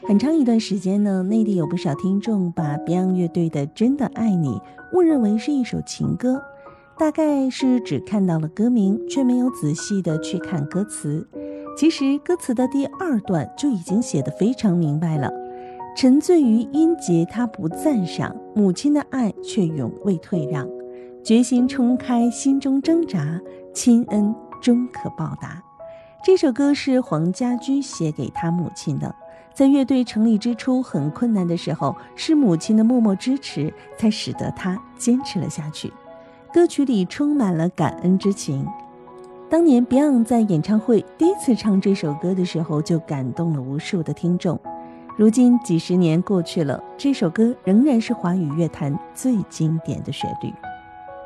很长一段时间呢，内地有不少听众把 Beyond 乐队的《真的爱你》误认为是一首情歌，大概是只看到了歌名，却没有仔细的去看歌词。其实歌词的第二段就已经写得非常明白了，沉醉于音节他不赞赏，母亲的爱却永未退让，决心冲开心中挣扎，亲恩终可报答。这首歌是黄家驹写给他母亲的，在乐队成立之初很困难的时候，是母亲的默默支持才使得他坚持了下去。歌曲里充满了感恩之情。当年 Beyond 在演唱会第一次唱这首歌的时候，就感动了无数的听众。如今几十年过去了，这首歌仍然是华语乐坛最经典的旋律。